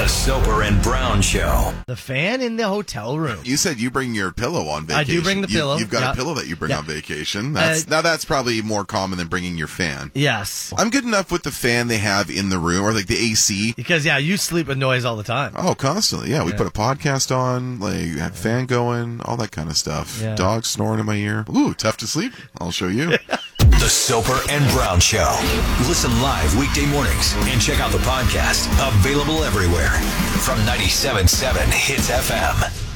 Soper and Brown Show. The fan in the hotel room. You said you bring your pillow on vacation. I do bring the pillow. You've got a pillow that you bring on vacation. Now that's probably more common than bringing your fan. Yes. I'm good enough with the fan they have in the room, or like the AC. Because, you sleep with noise all the time. Oh, constantly. Yeah, we put a podcast on, like have fan going, all that kind of stuff. Yeah. Dogs snoring in my ear. Ooh, tough to sleep. I'll show you. The Soper and Brown Show. Listen live weekday mornings and check out the podcast. Available everywhere from 97.7 Hits FM.